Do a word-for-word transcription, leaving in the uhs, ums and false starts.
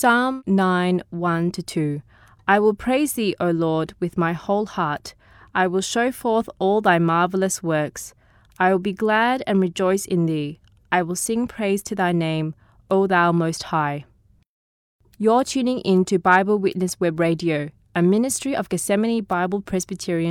Psalm nine, one to two. I will praise thee, O Lord, with my whole heart. I will show forth all thy marvelous works. I will be glad and rejoice in thee. I will sing praise to thy name, O thou Most High. You're tuning in to Bible Witness Web Radio, a ministry of Gethsemane Bible Presbyterian